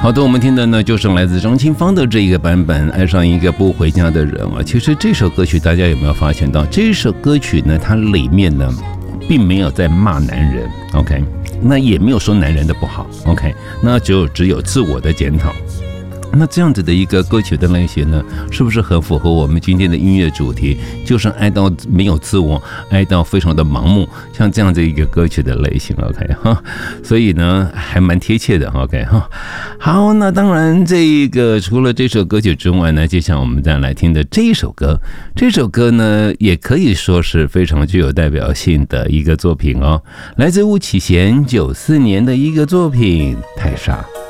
好的，我们听的呢就是来自张清芳的这一个版本《爱上一个不回家的人》啊。其实这首歌曲大家有没有发现到，这首歌曲呢它里面呢并没有在骂男人 ，OK， 那也没有说男人的不好 ，OK， 那只有自我的检讨。那这样子的一个歌曲的类型呢，是不是很符合我们今天的音乐主题？就是爱到没有自我，爱到非常的盲目，像这样的一个歌曲的类型 ，OK 哈，所以呢还蛮贴切的 ，OK 哈。好，那当然这一个除了这首歌曲之外呢，接下来我们再来听的这一首歌，这首歌呢也可以说是非常具有代表性的一个作品哦，来自巫启贤94年的一个作品《太傻》。